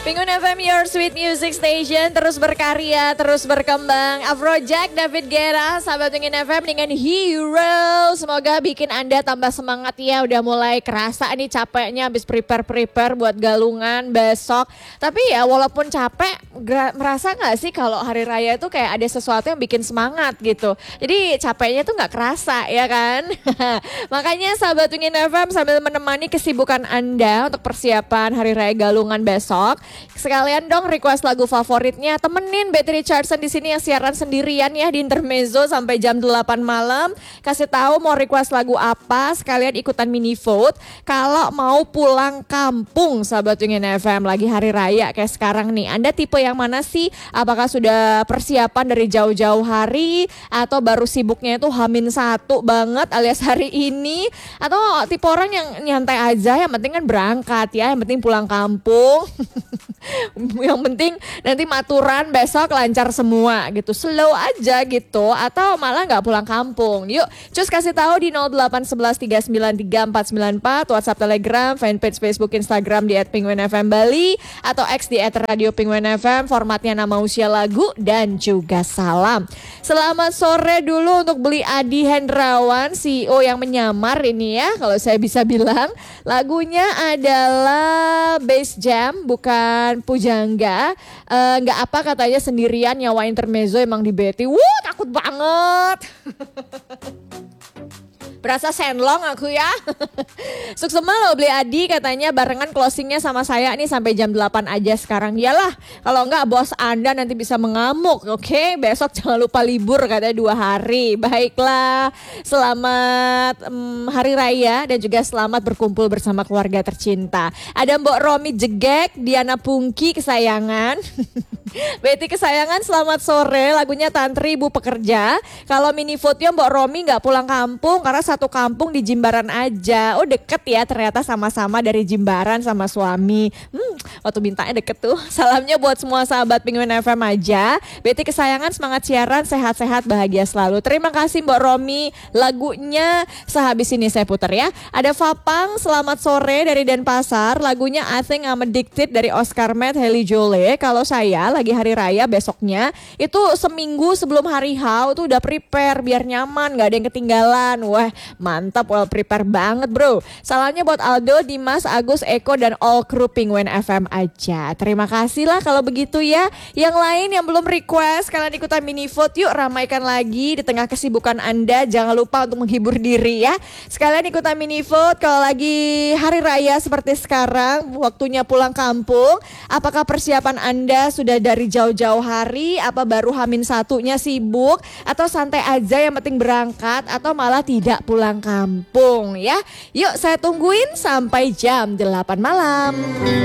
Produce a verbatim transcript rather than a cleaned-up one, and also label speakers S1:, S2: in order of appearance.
S1: Penguin F M, your sweet music station, terus berkarya, terus berkembang. Afrojack, David Guetta, sahabat Penguin F M dengan Hero. Semoga bikin Anda tambah semangat ya. Udah mulai kerasa nih capeknya habis prepare-prepare buat galungan besok. Tapi ya walaupun capek, gra- merasa gak sih kalau hari raya itu kayak ada sesuatu yang bikin semangat gitu. Jadi capeknya tuh gak kerasa ya kan. Makanya sahabat Penguin F M sambil menemani kesibukan Anda untuk persiapan hari raya galungan besok. Sekalian dong request lagu favoritnya, temenin Betty Richardson di sini yang siaran sendirian ya di Intermezzo sampai jam delapan malam. Kasih tahu mau request lagu apa, sekalian ikutan mini vote. Kalau mau pulang kampung sahabat Penguin F M lagi hari raya kayak sekarang nih, Anda tipe yang mana sih? Apakah sudah persiapan dari jauh-jauh hari atau baru sibuknya itu hamin satu banget alias hari ini, atau tipe orang yang nyantai aja, yang penting kan berangkat ya, yang penting pulang kampung. Yang penting nanti maturan besok lancar semua gitu, slow aja gitu, atau malah nggak pulang kampung. Yuk cus kasih tahu di nol delapan satu satu tiga sembilan tiga empat sembilan empat, WhatsApp, Telegram, fanpage Facebook, Instagram di et penguin f m bali, atau X di et radio penguin f m. Formatnya nama, usia, lagu, dan juga salam. Selamat sore dulu untuk Beli Adi Hendrawan, C E O yang menyamar ini ya, kalau saya bisa bilang. Lagunya adalah Bass Jam, bukan Pujangga. uh, Gak apa katanya sendirian nyawa Intermezzo emang di Betty. Wuh takut banget. Berasa senlong aku ya. Suksema loh Beli Adi, katanya barengan closingnya sama saya nih sampai jam delapan aja sekarang. Iyalah, kalau enggak bos Anda nanti bisa mengamuk. Oke, okay? Besok jangan lupa libur katanya dua hari. Baiklah, selamat um, hari raya dan juga selamat berkumpul bersama keluarga tercinta. Ada Mbok Romi Jegek, Diana Pungki kesayangan. Betty kesayangan selamat sore, lagunya Tantri Ibu Pekerja. Kalau mini vote-nya Mbok Romi gak pulang kampung karena satu kampung di Jimbaran aja. Oh deket ya ternyata, sama-sama dari Jimbaran sama suami. Hmm, waktu mintanya deket tuh. Salamnya buat semua sahabat Penguin F M aja. Betty kesayangan semangat siaran, sehat-sehat, bahagia selalu. Terima kasih Mbok Romi. Lagunya sehabis ini saya putar ya. Ada Fapang, selamat sore dari Denpasar. Lagunya I Think I'm Addicted dari Oscar Matt Haley Jolie. Kalau saya lagi hari raya besoknya itu seminggu sebelum hari H tuh udah prepare biar nyaman, gak ada yang ketinggalan. Wah mantap, well prepare banget bro. Salamnya buat Aldo, Dimas, Agus, Eko, dan all crew Penguin F M aja. Terima kasih lah kalau begitu ya. Yang lain yang belum request, kalian ikutan mini vote yuk, ramaikan lagi di tengah kesibukan Anda. Jangan lupa untuk menghibur diri ya. Sekalian ikutan mini vote kalau lagi hari raya seperti sekarang, waktunya pulang kampung. Apakah persiapan Anda sudah dari jauh-jauh hari, apa baru hamin satunya sibuk, atau santai aja yang penting berangkat, atau malah tidak pulang kampung ya. Yuk saya tungguin sampai jam delapan malam.